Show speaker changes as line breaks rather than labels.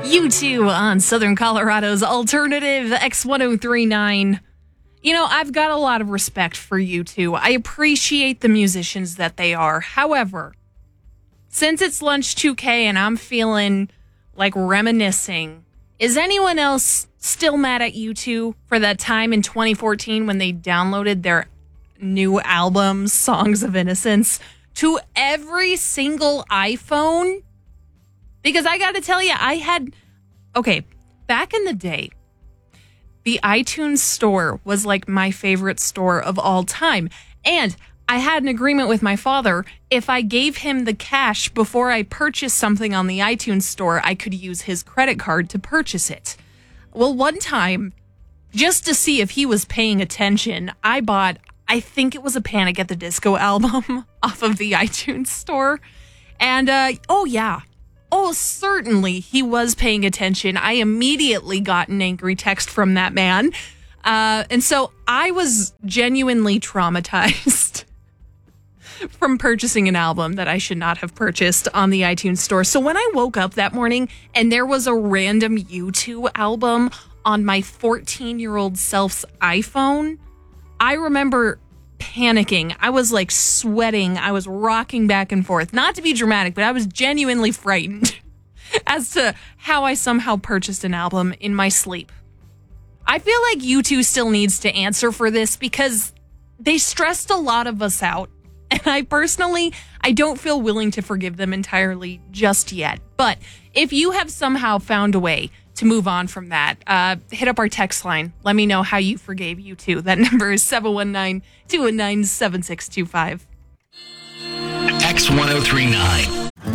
U2 on Southern Colorado's alternative X1039. You know, I've got a lot of respect for U2. I appreciate the musicians that they are. However, since it's Lunch 2K and I'm feeling like reminiscing, is anyone else still mad at U2 for that time in 2014 when they downloaded their new album, Songs of Innocence, to every single iPhone? Because I got to tell you, back in the day, the iTunes store was like my favorite store of all time. And I had an agreement with my father. If I gave him the cash before I purchased something on the iTunes store, I could use his credit card to purchase it. Well, one time, just to see if he was paying attention, I bought, I think it was a Panic at the Disco album off of the iTunes store. And, certainly he was paying attention. I immediately got an angry text from that man. And so I was genuinely traumatized from purchasing an album that I should not have purchased on the iTunes store. So when I woke up that morning and there was a random U2 album on my 14-year-old self's iPhone, I remember panicking. I was like sweating. I was rocking back and forth. Not to be dramatic, but I was genuinely frightened as to how I somehow purchased an album in my sleep. I feel like U2 still needs to answer for this because they stressed a lot of us out. And I don't feel willing to forgive them entirely just yet. But if you have somehow found a way to move on from that, hit up our text line. Let me know how you forgave U2. That number is 719-219-7625.
X1039.